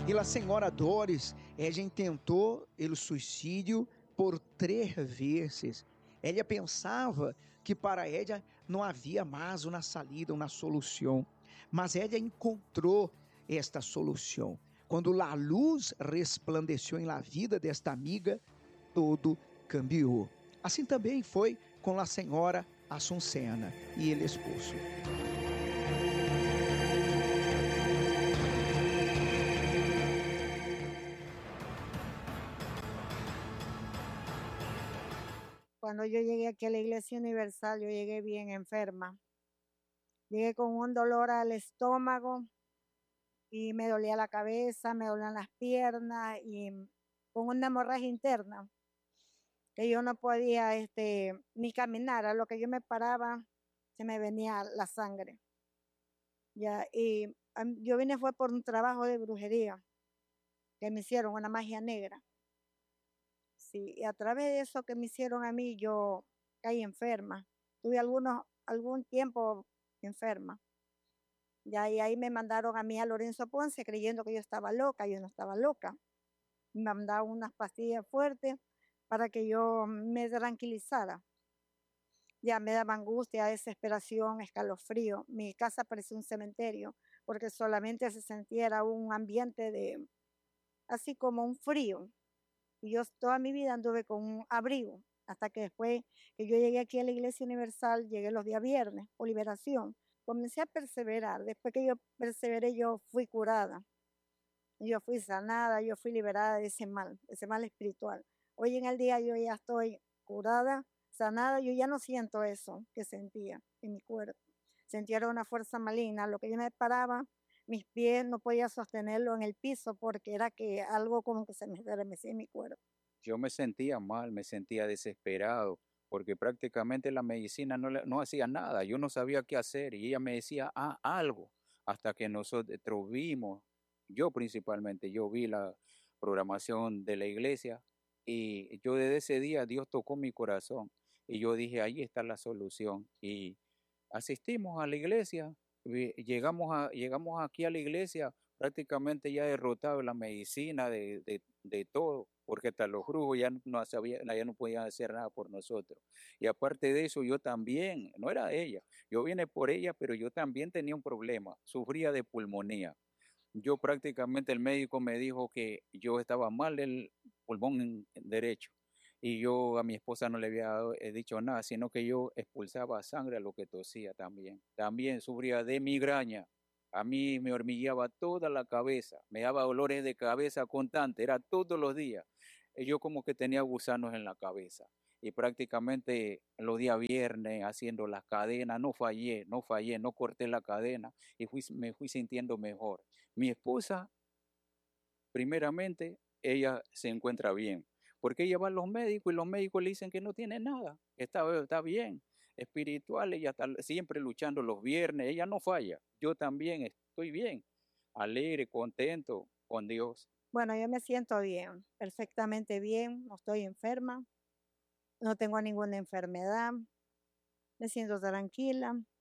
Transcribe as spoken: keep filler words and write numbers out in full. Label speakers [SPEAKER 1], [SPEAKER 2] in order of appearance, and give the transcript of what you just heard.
[SPEAKER 1] E a senhora Doris, ela tentou o suicídio por três vezes. Ela pensava que para ela não havia mais uma saída, uma solução. Mas ela encontrou esta solução. Quando a luz resplandeceu em la vida desta amiga, tudo cambiou. Assim também foi com a senhora Assuncena e ele esposo.
[SPEAKER 2] Cuando yo llegué aquí a la Iglesia Universal, yo llegué bien enferma. Llegué con un dolor al estómago y me dolía la cabeza, me dolían las piernas y con una hemorragia interna que yo no podía este, ni caminar. A lo que yo me paraba, se me venía la sangre. Ya, y um, yo vine fue por un trabajo de brujería que me hicieron, una magia negra. Sí, y a través de eso que me hicieron a mí, yo caí enferma. Tuve algunos, algún tiempo enferma. Ya, y ahí me mandaron a mí a Lorenzo Ponce creyendo que yo estaba loca. Yo no estaba loca. Me mandaron unas pastillas fuertes para que yo me tranquilizara. Ya me daba angustia, desesperación, escalofrío. Mi casa parecía un cementerio porque solamente se sentía un ambiente de, así como un frío. Y yo toda mi vida anduve con un abrigo, hasta que después que yo llegué aquí a la Iglesia Universal, llegué los días viernes, por liberación, comencé a perseverar. Después que yo perseveré, yo fui curada. Yo fui sanada, yo fui liberada de ese mal, de ese mal espiritual. Hoy en el día yo ya estoy curada, sanada, yo ya no siento eso que sentía en mi cuerpo. Sentía una fuerza maligna, lo que yo me paraba, mis pies no podía sostenerlo en el piso porque era que algo como que se me estremecía en mi cuerpo.
[SPEAKER 3] Yo me sentía mal, me sentía desesperado, porque prácticamente la medicina no, le, no hacía nada, yo no sabía qué hacer y ella me decía ah, algo, hasta que nosotros vimos, yo principalmente, yo vi la programación de la iglesia y yo desde ese día Dios tocó mi corazón y yo dije, ahí está la solución y asistimos a la iglesia. Llegamos, a, llegamos aquí a la iglesia prácticamente ya derrotado la medicina de, de, de todo, porque hasta los brujos ya no, sabía, ya no podían hacer nada por nosotros. Y aparte de eso, yo también, no era ella, yo vine por ella, pero yo también tenía un problema, sufría de pulmonía. Yo prácticamente el médico me dijo que yo estaba mal del pulmón derecho. Y yo a mi esposa no le había dicho nada, sino que yo expulsaba sangre a lo que tosía también. También sufría de migraña. A mí me hormigueaba toda la cabeza, me daba dolores de cabeza constante, era todos los días. Yo como que tenía gusanos en la cabeza. Y prácticamente los días viernes haciendo las cadenas, no fallé, no fallé, no corté la cadena y fui, me fui sintiendo mejor. Mi esposa, primeramente, ella se encuentra bien. Porque ella va a los médicos y los médicos le dicen que no tiene nada, que está, está bien, espiritual, ella está siempre luchando los viernes, ella no falla, yo también estoy bien, alegre, contento con Dios.
[SPEAKER 2] Bueno, yo me siento bien, perfectamente bien, no estoy enferma, no tengo ninguna enfermedad, me siento tranquila,